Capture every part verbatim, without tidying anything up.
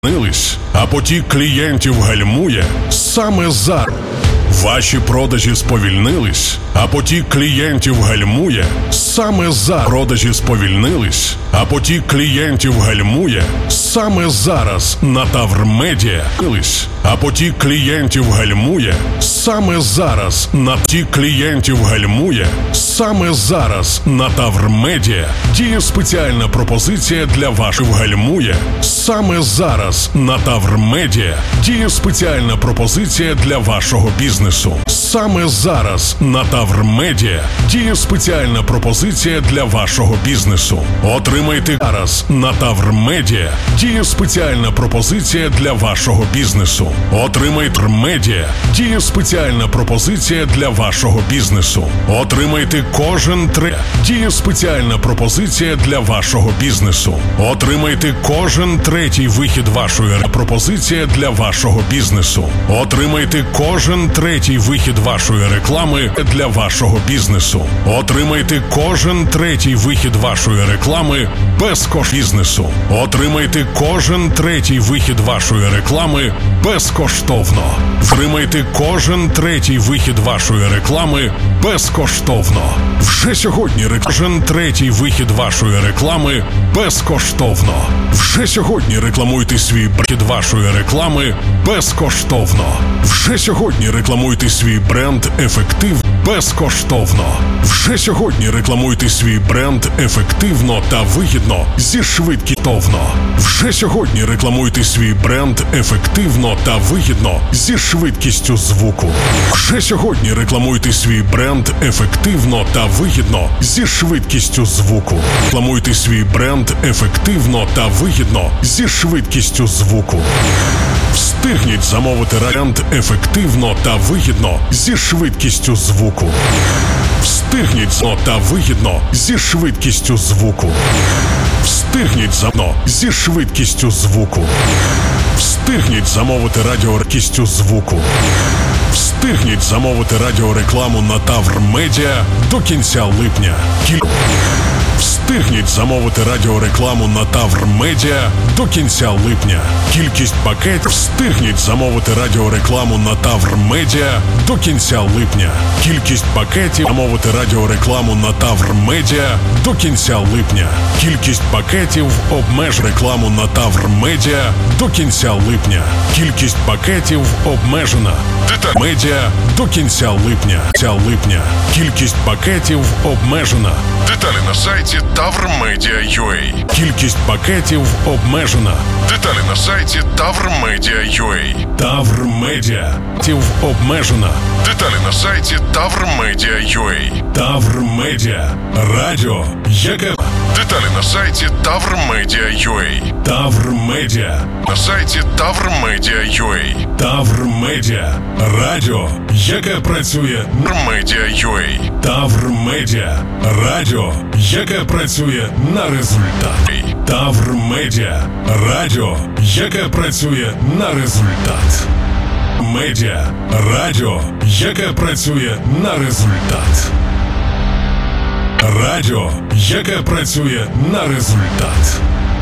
А потік клієнтів гальмує саме зараз. Ваші продажі сповільнились, а потік клієнтів гальмує саме зараз. Продажі сповільнились, а потік клієнтів гальмує саме зараз на Тавр Медіа. А потік клієнтів гальмує саме зараз на потік клієнтів гальмує саме зараз на Тавр Медіа. Діє спеціальна пропозиція для ваших гальмує саме зараз на Тавр Медіа. Діє спеціальна пропозиція для вашого бізнесу. Саме зараз на Тавр Медіа діє спеціальна пропозиція для вашого бізнесу. Отримайте зараз на Тавр Медіа діє спеціальна пропозиція для вашого бізнесу. Отримайте Медіа діє спеціальна пропозиція для вашого бізнесу. Отримайте кожен три діє спеціальна пропозиція для вашого бізнесу. Отримайте кожен третій вихід вашої пропозиція для вашого бізнесу. Отримайте кожен третій вихід вашої реклами для вашого бізнесу. Отримайте кожен третій вихід вашої реклами безкоштовно бізнесу. Отримайте кожен третій вихід вашої реклами безкоштовно. Отримайте кожен третій вихід вашої реклами безкоштовно. Вже сьогодні кожен третій вихід вашої реклами безкоштовно. Вже сьогодні рекламуйте свій бренд вашої реклами безкоштовно. Вже сьогодні рекламуйте свій бренд ефективно безкоштовно. Вже сьогодні рекламуйте свій бренд ефективно та вигідно зі швидкістю. Вже сьогодні рекламуйте свій бренд ефективно та вигідно зі швидкістю звуку. Вже сьогодні рекламуйте свій бренд ефективно та вигідно зі швидкістю звуку. Рекламуйте свій бренд ефективно та вигідно зі швидкістю звуку. Встигніть замовити бренд ефективно та вигідно зі швидкістю звуку. Встигніть та вигідно зі швидкістю звуку. Встигніть замовити зі швидкістю звуку. Встигніть замовити радіоркістю звуку. Встигніть замовити радіорекламу на Тавр Медіа до кінця липня. Кіль... Встигніть замовити радіорекламу на Тавр Медіа до кінця липня. Кількість пакетів. Встигніть замовити радіорекламу на Тавр Медіа до кінця липня. Кількість пакетів. Замовити радіорекламу на Тавр Медіа до кінця липня. Кількість пакетів обмеж рекламу на Тавр Медіа до кінця липня. Кількість пакетів обмежена. Деталь медіа до кінця липня. Кінця липня. Кількість пакетів обмежена. Деталі на сайті тавр медіа крапка ю а. Кількість пакетів обмежена. Деталі на сайті тавр медіа крапка ю а. Тавр Медіа. Пакетів обмежена. Деталі на сайті тавр медіа крапка ю а. Тавр Медіа. Радіо, яке... Деталі на сайті тавр медіа крапка ю а. Тавр Медіа. На сайті тавр медіа крапка ю а. Тавр Медіа. Радіо, яке працює... медіа крапка ю а. Тавр Медіа. Радіо, яке працює на результат. Тавр Медіа. Радіо, яке працює на результат. Медіа. Радіо, яке працює на результат. Радіо, яке працює на результат.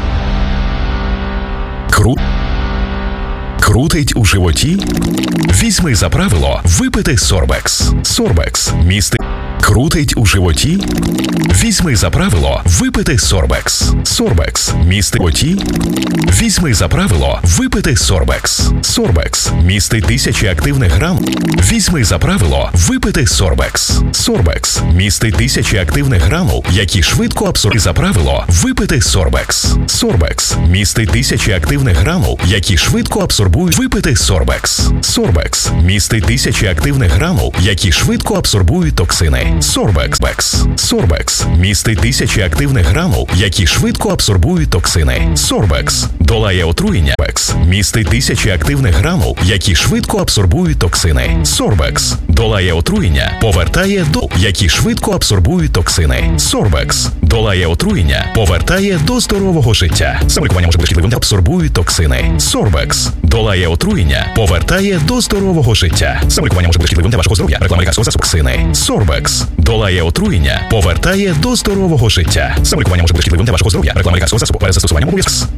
Кру... Крутить у животі? Візьми за правило випити Сорбекс. Сорбекс містить... Крутить у животі? Візьми за правило випити Сорбекс. Сорбекс містить животі? Візьми за правило випити Сорбекс. Сорбекс містить тисячі активних гранул. Візьми за правило випити Сорбекс. Сорбекс містить тисячі активних гранул, які швидко абсорбують. За правило випити Сорбекс. Сорбекс містить тисячі активних гранул, які швидко абсорбують. Випити Сорбекс. Сорбекс містить тисячі активних гранул, які швидко абсорбують токсини. Сорбекс. Сорбекс містить тисячі активних гранул, які швидко абсорбують токсини. Сорбекс долає отруєння. Сорбекс містить тисячі активних гранул, які швидко абсорбують токсини. Сорбекс долає отруєння, повертає до, які швидко абсорбують токсини. Сорбекс долає отруєння, повертає до здорового життя. Самолікування може бути шкідливим, абсорбують токсини. Сорбекс долає отруєння, повертає до здорового життя. Самолікування може бути шкідливим для вашого здоров'я. Реклама лікарського засобу. Токсини. Сорбекс долає отруєння, повертає до здорового життя. Самолікування може бути шкідливим для вашого здоров'я. Реклама лікарського засобу. Перед застосуванням обов'язково.